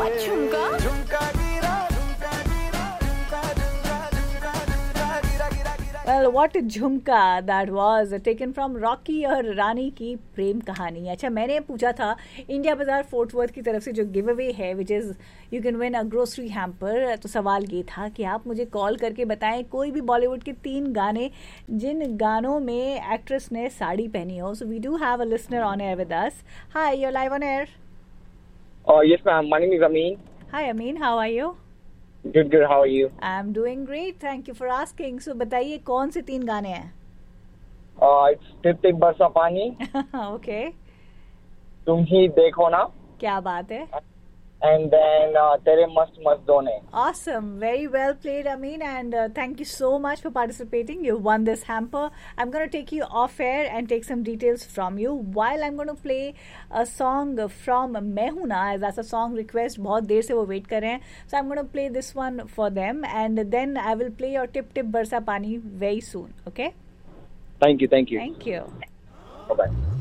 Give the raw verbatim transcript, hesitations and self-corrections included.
What झुमका? Well, what a झुमका that was taken from Rocky और रानी की प्रेम कहानी. अच्छा, मैंने पूछा था इंडिया बाजार फोर्ट वर्थ की तरफ से जो गिव अवे है which is you can win a grocery hamper. तो सवाल ये था कि आप मुझे कॉल करके बताएं कोई भी बॉलीवुड के तीन गाने जिन गानों में एक्ट्रेस ने साड़ी पहनी हो. So we do have a listener on air with us. Hi, you are live on air. Oh, yes, ma'am. My name is Amin. Hi, Amin. How are you? Good, good. How are you? I'm doing great. Thank you for asking. So बताइए कौन से तीन गाने हैं? Uh, it's tip tip बरसा पानी. Okay. तुम ही देखो ना. क्या बात है? And then uh, तेरे मस्त मस्त दोने. Awesome. Very well played, Amin. And uh, thank you so much for participating. You won this hamper. I'm going to take you off air and take some details from you while I'm going to play a song from Mehuna, as that's a song request. बहुत देर से वो wait कर रहे हैं. So I'm going to play this one for them. And then I will play your Tip Tip Barsa Pani very soon. Okay? Thank you, thank you. Thank you. Bye-bye.